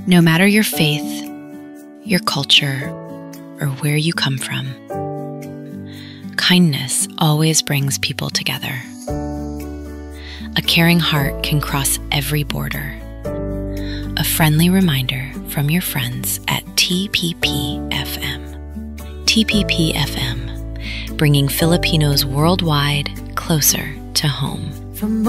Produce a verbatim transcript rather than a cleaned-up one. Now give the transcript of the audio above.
No matter your faith, your culture, or where you come from, kindness always brings people together. A caring heart can cross every border. A friendly reminder from your friends at T P P F M. T P P F M, bringing Filipinos worldwide closer to home. From